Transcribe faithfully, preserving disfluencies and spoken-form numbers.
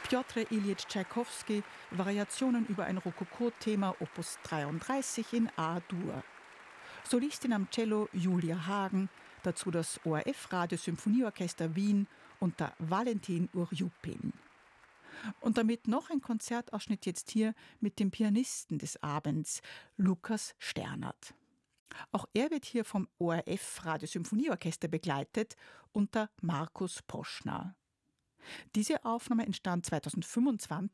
Pjotr Iljitsch Tschaikowski, Variationen über ein Rokoko-Thema Opus dreiunddreißig in A-Dur. Solistin am Cello Julia Hagen, dazu das O R F-Radio-Symphonieorchester Wien unter Valentin Urjupin. Und damit noch ein Konzertausschnitt jetzt hier mit dem Pianisten des Abends, Lukas Sternert. Auch er wird hier vom O R F-Radio-Symphonieorchester begleitet unter Markus Poschner. Diese Aufnahme entstand zweitausendfünfundzwanzig